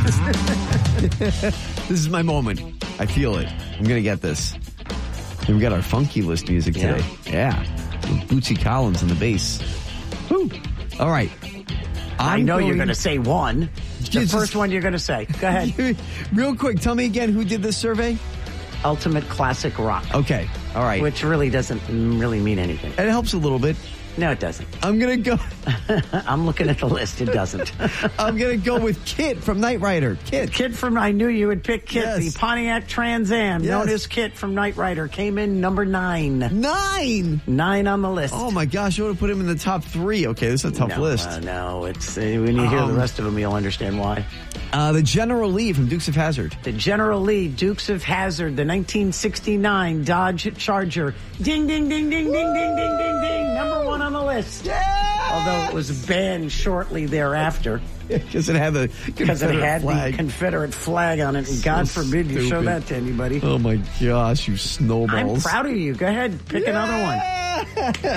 This is my moment. I feel it. I'm going to get this. We got our funky list music Yeah. today. Yeah. Bootsy Collins in the bass. Woo. All right. I I'm know you're going- going to say one. The Just- first one you're going to say. Go ahead. Real quick, tell me again who did this survey? Ultimate Classic Rock. Okay. All right. Which really doesn't really mean anything. It helps a little bit. No, it doesn't. I'm going to go. I'm looking at the list. It doesn't. I'm going to go with Kit from Knight Rider. Kit. Kit from, I knew you would pick Kit. Yes. The Pontiac Trans Am, Yes. known as Kit from Knight Rider, came in number nine. Nine? Nine on the list. Oh, my gosh. I would have put him in the top three. Okay, this is a tough no, list. Uh, no, it's uh, when you hear Um, the rest of them, you'll understand why. Uh, the General Lee from Dukes of Hazzard. The General Lee, Dukes of Hazzard, the nineteen sixty-nine Dodge Charger. Ding, ding, ding, ding, ding, ding, ding, ding, ding. Number one on the list. Yeah! Although it was banned shortly thereafter. Because it had the Because it had flag. the Confederate flag on it, and So God forbid you show stupid. that to anybody. Oh, my gosh, you snowballs. I'm proud of you. Go ahead, pick another one.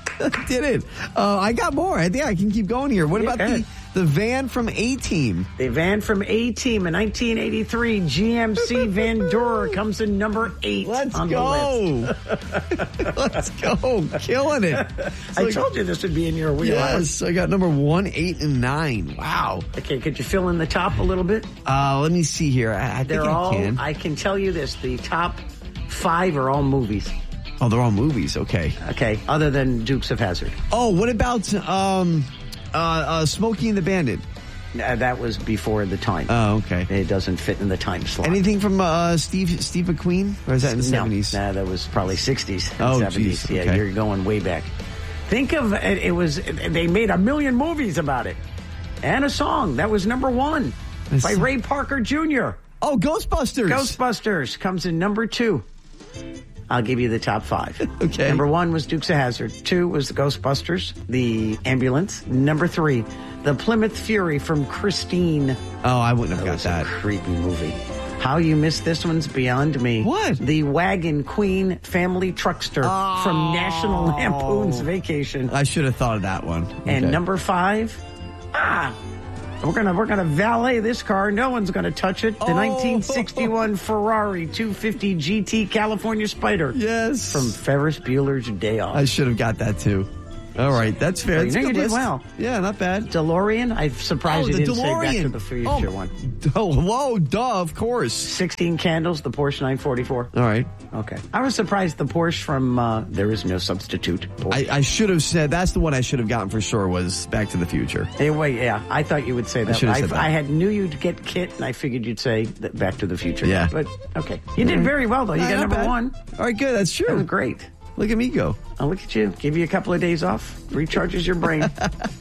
Did it. Uh, I got more. I think I can keep going here. What Yeah, about go the, the van from A-Team? The van from A-Team in nineteen eighty-three, G M C Van Dorer comes in number eight Let's on go. the list. Let's go. Killing it. I like- told you this would be in your wheelhouse. Yes, I got number one, eight, and nine. Wow. Okay, could you fill in the top a little bit? Uh, let me see here. I, I think They're I all, can. I can tell you this, the top five are all movies. Oh, they're all movies. Okay. Okay, other than Dukes of Hazzard. Oh, what about um, uh, uh, Smokey and the Bandit? Uh, that was before the time. Oh, okay. It doesn't fit in the time slot. Anything from uh, Steve Steve McQueen? Or is that in the no, seventies? No, that was probably sixties and Oh, seventies. geez, Yeah, okay. you're going way back. Think of it, it was, they made a million movies about it. And a song. That was number one by Ray Parker Junior Oh, Ghostbusters. Ghostbusters comes in number two. I'll give you the top five. Okay. Number one was Dukes of Hazzard. Two was the Ghostbusters, the ambulance. Number three, the Plymouth Fury from Christine. Oh, I wouldn't have That got was that. a creepy movie. How you missed this one's beyond me. What? The Wagon Queen Family Truckster Oh. from National Lampoon's Vacation. I should have thought of that one. And Okay. number five, ah, we're gonna we're gonna valet this car. No one's gonna touch it. The Oh. nineteen sixty-one Ferrari two fifty G T California Spider. Yes. From Ferris Bueller's Day Off. I should have got that too. All right, that's fair. Well, That's you a know good you did list. well. Yeah, not bad. DeLorean. I'm surprised Oh, you the didn't say Back to DeLorean. the Future Oh. one. Oh, whoa, duh, of course. sixteen Candles, the Porsche nine forty-four. All right. Okay. I was surprised the Porsche from uh, There Is No Substitute. Porsche. I, I should have said, that's the one I should have gotten for sure was Back to the Future. Anyway, yeah, I thought you would say that. should have I, said that. I had knew you'd get Kit, and I figured you'd say that Back to the Future. Yeah. But, okay. You did very well, though. You Nah, got not number bad. one. All right, good. That's true. That was great. Look at me go. I'll look at you. Give you a couple of days off. Recharges your brain.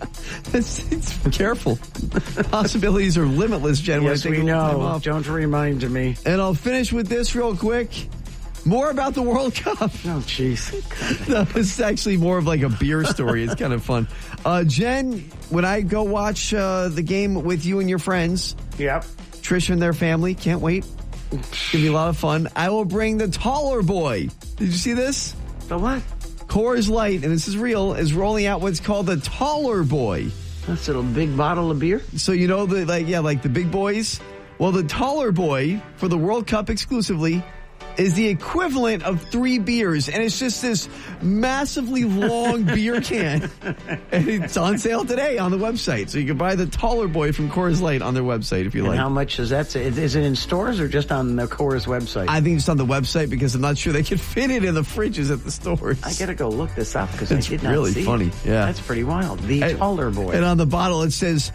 it's, it's careful. Possibilities are limitless, Jen. when I Yes, take we a little time know. off. Don't remind me. And I'll finish with this real quick. More about the World Cup. Oh, jeez. No, it's actually more of like a beer story. It's kind of fun. Uh, Jen, when I go watch uh, the game with you and your friends, Yep. Trish and their family, can't wait. It's going to be a lot of fun. I will bring the taller boy. Did you see this? The what? Coors Light, and this is real, is rolling out what's called the taller boy. That's a little big bottle of beer? So you know the like yeah, like the big boys? Well, the taller boy for the World Cup exclusively is the equivalent of three beers, and it's just this massively long beer can. And it's on sale today on the website. So you can buy the taller boy from Coors Light on their website if you And like. how much is that? Is it in stores or just on the Coors website? I think it's on the website because I'm not sure they can fit it in the fridges at the stores. I gotta go look this up because I It's did not really see funny, it. yeah. That's pretty wild. The And- taller boy. And on the bottle it says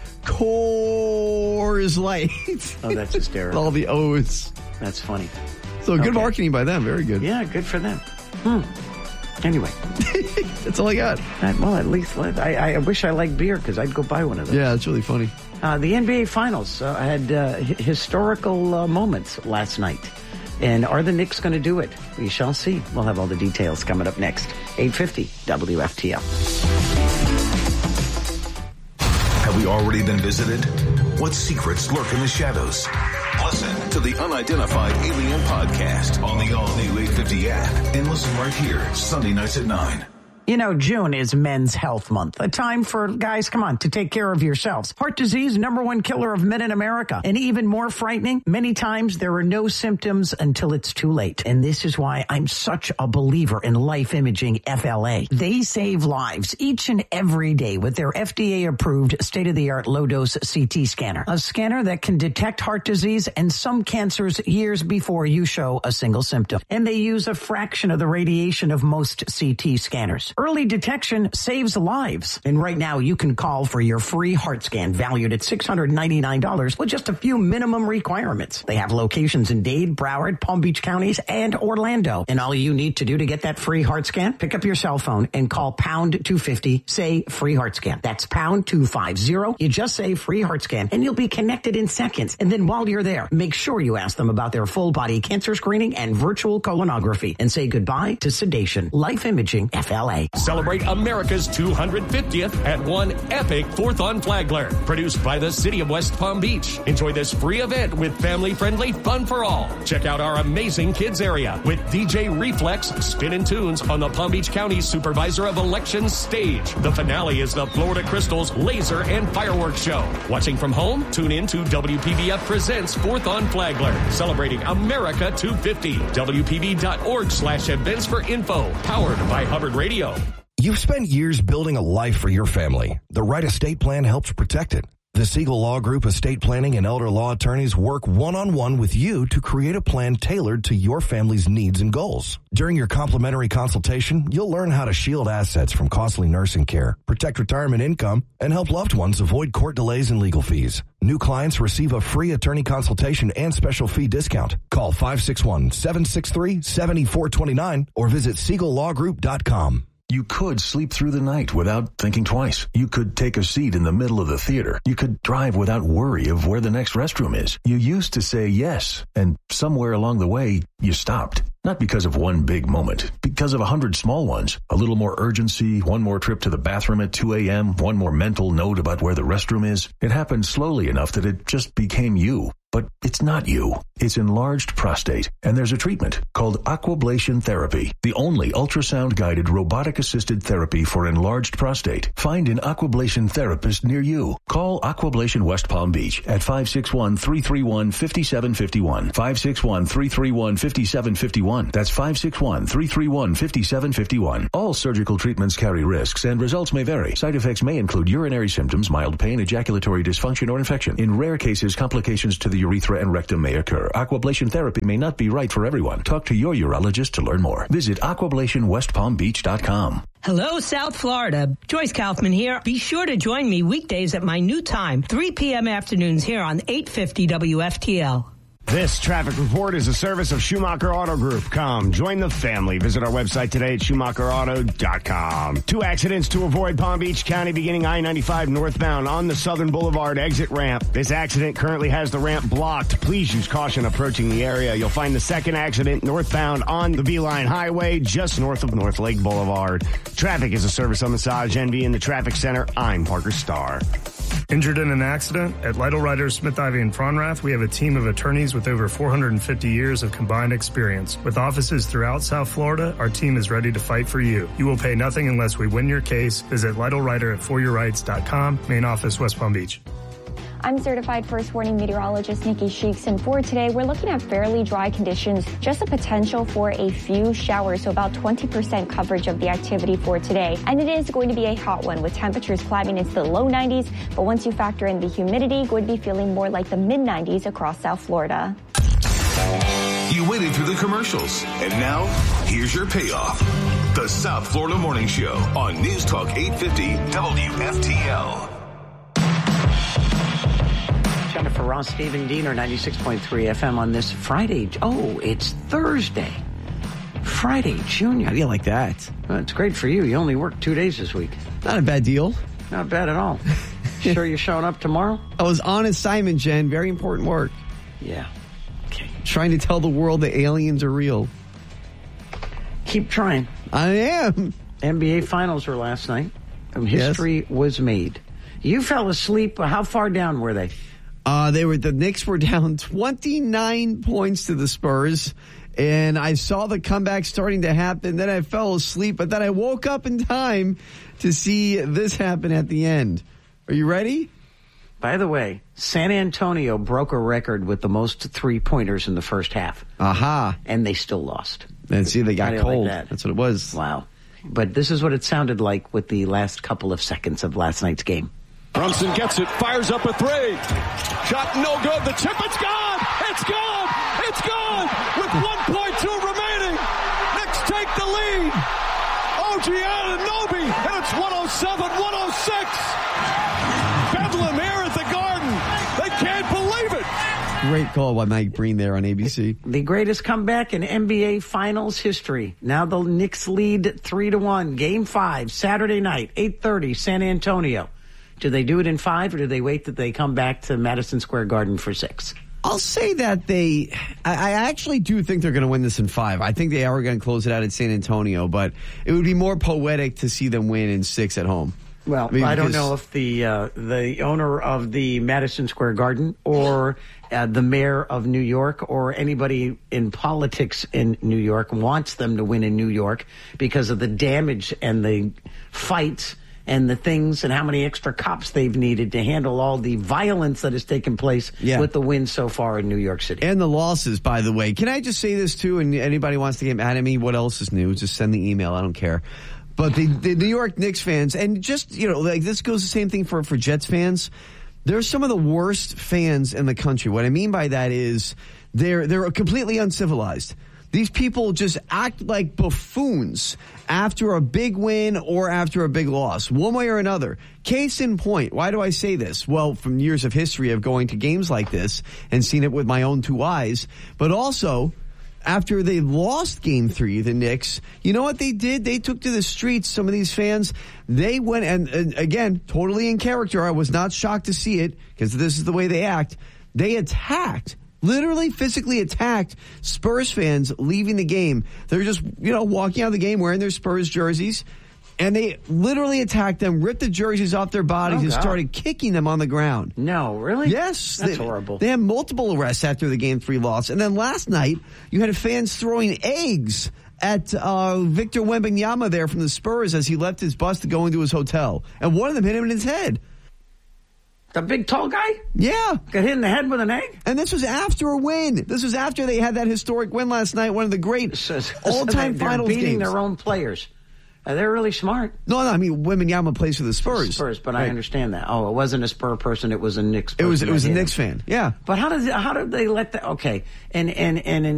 Coors Light. Oh, that's hysterical. All the O's. That's funny. So good Okay. marketing by them. Very good. Yeah, good for them. Hmm. Anyway, That's all I got. that, well, at least let, I, I wish I liked beer because I'd go buy one of those. Yeah, it's really funny. Uh, the N B A Finals uh, had uh, hi- historical uh, moments last night. And are the Knicks going to do it? We shall see. We'll have all the details coming up next. eight fifty W F T L. Have we already been visited? What secrets lurk in the shadows? Listen to the Unidentified Alien Podcast on the all-new eight fifty app and listen right here Sunday nights at nine. You know, June is Men's Health Month, a time for guys, come on, to take care of yourselves. Heart disease, number one killer of men in America. And even more frightening, many times there are no symptoms until it's too late. And this is why I'm such a believer in Life Imaging F L A. They save lives each and every day with their F D A-approved state-of-the-art low-dose C T scanner. A scanner that can detect heart disease and some cancers years before you show a single symptom. And they use a fraction of the radiation of most C T scanners. cancers. Early detection saves lives. And right now you can call for your free heart scan valued at six hundred ninety-nine dollars with just a few minimum requirements. They have locations in Dade, Broward, Palm Beach counties, and Orlando. And all you need to do to get that free heart scan, pick up your cell phone and call pound two fifty, say free heart scan. That's pound two fifty. You just say free heart scan and you'll be connected in seconds. And then while you're there, make sure you ask them about their full body cancer screening and virtual colonography and say goodbye to sedation. Life Imaging F L A. Celebrate America's two hundred fiftieth at one epic fourth on Flagler. Produced by the City of West Palm Beach. Enjoy this free event with family-friendly fun for all. Check out our amazing kids area with D J Reflex spinning tunes on the Palm Beach County Supervisor of Elections stage. The finale is the Florida Crystals Laser and Fireworks Show. Watching from home? Tune in to W P B F Presents fourth on Flagler. Celebrating America two fifty. W P B dot org slash events for info. Powered by Hubbard Radio. You've spent years building a life for your family. The right estate plan helps protect it. The Siegel Law Group estate planning and elder law attorneys work one-on-one with you to create a plan tailored to your family's needs and goals. During your complimentary consultation, you'll learn how to shield assets from costly nursing care, protect retirement income, and help loved ones avoid court delays and legal fees. New clients receive a free attorney consultation and special fee discount. Call five six one, seven six three, seven four two nine or visit siegel law group dot com. You could sleep through the night without thinking twice. You could take a seat in the middle of the theater. You could drive without worry of where the next restroom is. You used to say yes, and somewhere along the way, you stopped. Not because of one big moment, because of a hundred small ones. A little more urgency, one more trip to the bathroom at two a.m., one more mental note about where the restroom is. It happened slowly enough that it just became you. But it's not you. It's enlarged prostate, and there's a treatment called Aquablation Therapy, the only ultrasound-guided robotic-assisted therapy for enlarged prostate. Find an Aquablation therapist near you. Call Aquablation West Palm Beach at five six one, three three one, five seven five one, five six one, three three one, five seven five one. That's five six one, three three one, five seven five one. All surgical treatments carry risks, and results may vary. Side effects may include urinary symptoms, mild pain, ejaculatory dysfunction, or infection. In rare cases, complications to the urethra and rectum may occur. Aquablation therapy may not be right for everyone. Talk to your urologist to learn more. Visit aquablation west palm beach dot com. Hello, South Florida. Joyce Kaufman here. Be sure to join me weekdays at my new time, three p.m. afternoons here on eight fifty W F T L. This traffic report is a service of Schumacher Auto Group. Come, join the family. Visit our website today at schumacher auto dot com. Two accidents to avoid Palm Beach County beginning I ninety-five northbound on the Southern Boulevard exit ramp. This accident currently has the ramp blocked. Please use caution approaching the area. You'll find the second accident northbound on the Beeline Highway just north of North Lake Boulevard. Traffic is a service of Massage Envy in the Traffic Center. I'm Parker Starr. Injured in an accident? At Lytle Writers, Smith Ivy and Fronrath, we have a team of attorneys with over four hundred fifty years of combined experience. With offices throughout South Florida, our team is ready to fight for you. You will pay nothing unless we win your case. Visit Lytle Writer at for your rights dot com, main office, West Palm Beach. I'm certified first warning meteorologist Nikki Sheeks, and for today, we're looking at fairly dry conditions, just a potential for a few showers, so about twenty percent coverage of the activity for today. And it is going to be a hot one with temperatures climbing into the low nineties, but once you factor in the humidity, going to be feeling more like the mid nineties across South Florida. You waited through the commercials, and now here's your payoff. The South Florida Morning Show on News Talk eight fifty W F T L. Jennifer Ross, Stephen Diener, ninety-six point three F M on this Friday. Oh, it's Thursday. Friday, Junior. How do you like that? Well, it's great for you. You only work two days this week. Not a bad deal. Not bad at all. Sure you're showing up tomorrow? I was on assignment, Jen. Very important work. Yeah. Okay. Trying to tell the world that aliens are real. Keep trying. I am. N B A Finals were last night. History yes. was made. You fell asleep. How far down were they? Uh, they were the Knicks were down twenty-nine points to the Spurs, and I saw the comeback starting to happen. Then I fell asleep, but then I woke up in time to see this happen at the end. Are you ready? By the way, San Antonio broke a record with the most three-pointers in the first half. Aha. And they still lost. And see, they got cold. Like that? That's what it was. Wow. But this is what it sounded like with the last couple of seconds of last night's game. Brunson gets it, fires up a three. Shot no good. The tip, it's gone. It's gone. It's gone. With one point two remaining. Knicks take the lead. Oh, Anunoby, and it's one oh seven one oh six. Bedlam here at the Garden. They can't believe it. Great call by Mike Breen there on A B C. The greatest comeback in N B A Finals history. Now the Knicks lead three to one. Game five, Saturday night, eight thirty, San Antonio. Do they do it in five, or do they wait that they come back to Madison Square Garden for six? I'll say that they, I, I actually do think they're going to win this in five. I think they are going to close it out at San Antonio, but it would be more poetic to see them win in six at home. Well, I, mean, I don't know if the uh, the owner of the Madison Square Garden or uh, the mayor of New York or anybody in politics in New York wants them to win in New York because of the damage and the fights and the things and how many extra cops they've needed to handle all the violence that has taken place yeah. with the win so far in New York City. And the losses, by the way. Can I just say this, too, and anybody wants to get mad at me, what else is new? Just send the email. I don't care. But the, the New York Knicks fans, and just, you know, like this goes the same thing for, for Jets fans. They're some of the worst fans in the country. What I mean by that is they're they're completely uncivilized. These people just act like buffoons after a big win or after a big loss, one way or another. Case in point, why do I say this? Well, from years of history of going to games like this and seen it with my own two eyes, but also after they lost game three, the Knicks, you know what they did? They took to the streets, some of these fans. They went, and, and again, totally in character. I was not shocked to see it because this is the way they act. They attacked, literally physically attacked Spurs fans leaving the game. They're just, you know, walking out of the game wearing their Spurs jerseys. And they literally attacked them, ripped the jerseys off their bodies, oh, and God. started kicking them on the ground. No, really? Yes. That's they, horrible. They had multiple arrests after the game three loss. And then last night, you had fans throwing eggs at uh, Victor Wembanyama there from the Spurs as he left his bus to go into his hotel. And one of them hit him in his head. The big tall guy? Yeah. Got hit in the head with an egg? And this was after a win. This was after they had that historic win last night, one of the great so, so all-time they're finals beating games. their own players. Uh, they're really smart. No, no, I mean, Wembanyama plays for the Spurs. Spurs, but right. I understand that. Oh, it wasn't a Spur person, it was a Knicks person. It was, it was a that hit Knicks him. fan, yeah. But how did how did they let that? Okay, and and and. and